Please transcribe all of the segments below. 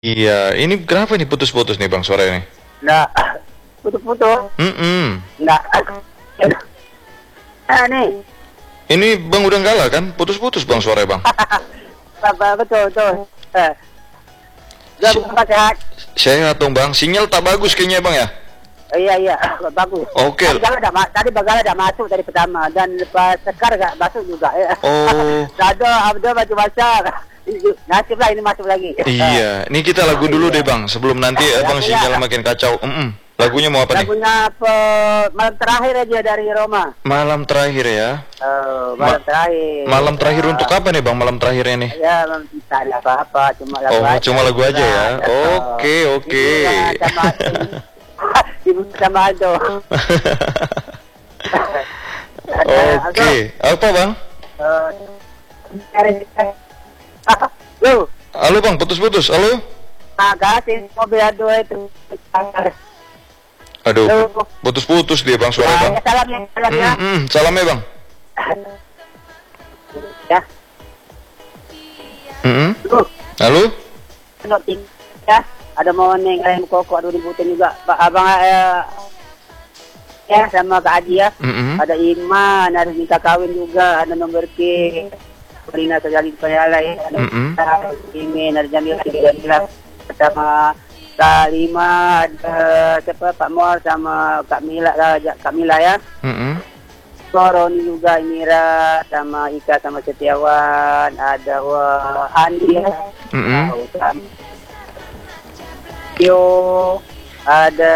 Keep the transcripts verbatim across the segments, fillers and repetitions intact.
Iya, ini kenapa nih putus-putus nih Bang suaranya nih? Nggak, putus-putus. Mm-mm. Nggak. Ah, nih. Ini Bang udah galah kan? Putus-putus Bang suaranya Bang. Apa, betul, betul. Eh. Udah, Si- bukan sehat. Sehat dong Bang, sinyal tak bagus kayaknya Bang ya? Oh, iya, iya, bagus. Oke. Tadi Bagala dah, ma- tadi Bagala dah masuk dari pertama. Dan lepas Sekar gak masuk juga. Ya. Oh. Ada, ada baju basah. Nasib lah ini masuk lagi. Iya, ini kita lagu dulu deh Bang, sebelum nanti Abang Lagunya- sinyal makin kacau. Mm-mm. Lagunya mau apa nih? Lagunya apa? Malam terakhir aja dari Roma. Malam terakhir ya. Oh, malam Ma- terakhir. Malam terakhir Ah, untuk apa nih Bang? Malam terakhirnya nih? Ya, tak ada apa-apa, cuma lagu Oh, aja. cuma lagu aja ya. Oh. Oke, oke. Ibu sama Ibu sama Aldo. Oke, apa Bang? Lu, Halo Bang, putus-putus. Halo? agak sih mobil Aldo itu. Aduh, Halo. putus-putus dia Bang suara Bang. Ah, salam ya, salam ya. Mm-mm. Salam ya Bang. Ya, Mm-mm. lu, Halo? lu ya. Ada mau nenggalin kokok dua ribu juga. Pak Abang eh, ya sama Kak Adi ya. Mm-mm. Ada Iman, ada minta kawin juga, ada nomor K, Rina Sajalin Payalai, ada Mm-mm. Imin, ada Jamil, ada sama Kak Lima, ada siapa Pak Mor sama Kak Mila, Kak Mila ya. Mm-mm. Roni juga, Mira sama Ika sama Setiawan, ada wah, Andi ya. Mm-mm. Tahu kan. Yo, ada.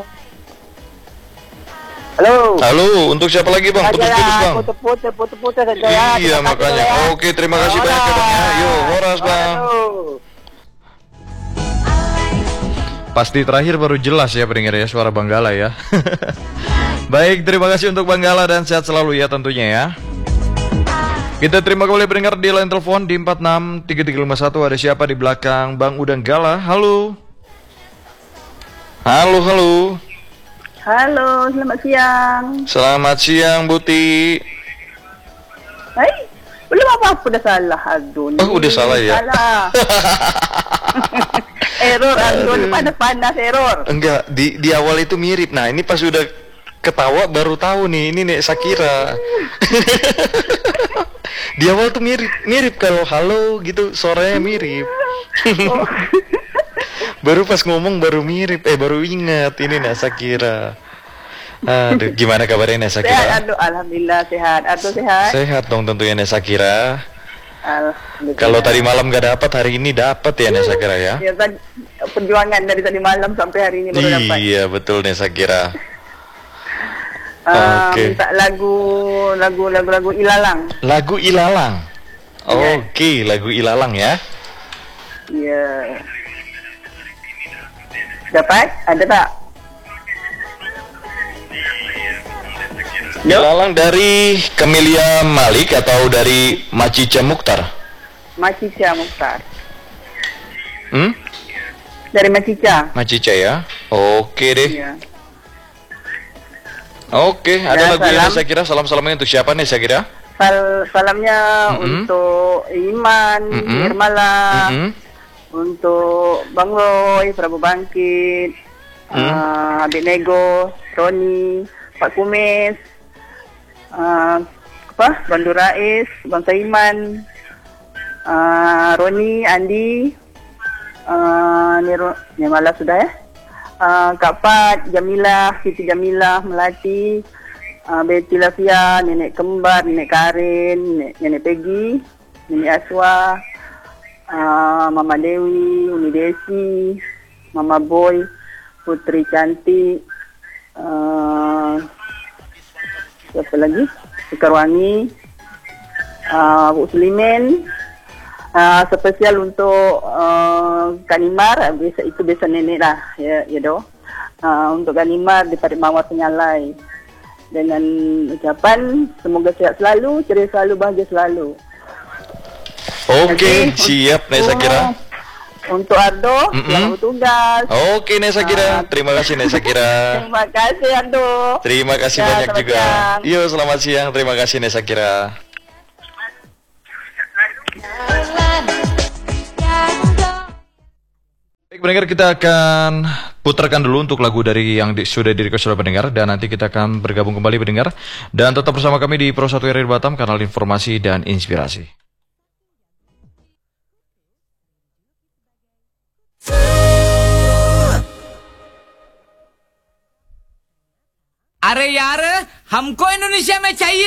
Halo. Halo, untuk siapa lagi Bang? Putus-putus Bang. Putus-putus, putus-putus saja ya. Iya Terima kasih makanya. ya. Oke, terima kasih banyak ya Bang ya. Yo, horas Bang. Halo. Pasti terakhir baru jelas ya pendengar ya suara Bang Gala ya. Baik, terima kasih untuk Bang Gala dan sehat selalu ya tentunya ya. Kita terima kembali pendengar di line telepon di empat enam tiga tiga lima satu. Ada siapa di belakang Bang Udang Gala? Halo. Halo, halo. Halo, selamat siang. Selamat siang Buti. Hai, belum apa-apa udah salah, aduh. Oh, udah salah ya? Salah. Error, aduh, panas-panas error. Enggak, di di awal itu mirip. Nah, ini pas udah ketawa baru tahu nih, ini Nek Sakira. Di awal tuh mirip, mirip kalau halo gitu, suaranya mirip. Oh. Baru pas ngomong baru mirip, eh baru ingat ini Nek Sakira. Aduh, gimana kabarnya Nek Sehat, Sakira? aduh, alhamdulillah sehat. Aduh sehat. Sehat dong tentunya Nek Sakira. Alhamdulillah. Kalau tadi malam gak dapat, hari ini dapat ya Nek Sakira ya. Ya tadi perjuangan dari tadi malam sampai hari ini baru dapat. Iya betul Nek Sakira. Ah, Oke. minta lagu lagu lagu lagu ilalang. Lagu Ilalang. Iya. Oke, lagu Ilalang ya. Iya. Dapat? Ada tak? Yo. Ilalang dari Camelia Malik atau dari Macica Mukhtar? Macica Mukhtar. Hmm? Dari Macica. Macica ya. Oke deh. Iya. Oke, ada Ya, lagunya salam. saya kira salam-salamnya untuk siapa nih saya kira? Sal salamnya Mm-mm. untuk Iman, Mm-mm. Nirmala, Mm-mm. untuk Bang Roy, Prabu Bangkit, Mm. uh, Abid Nego, Roni, Pak Kumis, uh, apa, Bandu Rais, Bang Saiman, uh, Roni, Andi, uh, Nir Nirmala sudah ya, uh, Kak Pat, Jamilah, Siti Jamilah, Melati, uh, Betty Lafia, Nenek Kembar, Nenek Karin, Nenek, Nenek Peggy, Nenek Aswa, uh, Mama Dewi, Uni Desi, Mama Boy, Putri Cantik, uh, siapa lagi? Sekarwangi, uh, Bu Sulimen, uh, spesial untuk uh, Kanimar, biasa itu biasa nenek lah, ya, ya doh. Uh, untuk Kanimar di Parit Mawar Penyalai. Dengan ucapan semoga sehat selalu, ceria selalu, bahagia selalu. Oke, Oke. siap Nek Sakira. Untuk Ardo, Mm-mm. selamat bertugas. Oke Nek Sakira, terima kasih Nek Sakira. Terima kasih Ardo. Terima kasih Ya, banyak selamat juga. siang. Yo, selamat siang. Terima kasih Nek Sakira. Baik pendengar, kita akan putarkan dulu untuk lagu dari yang di, sudah di request oleh pendengar, dan nanti kita akan bergabung kembali pendengar, dan tetap bersama kami di Pro satu R R Batam, kanal informasi dan inspirasi. अरे यार हमको इंडोनेशिया में चाहिए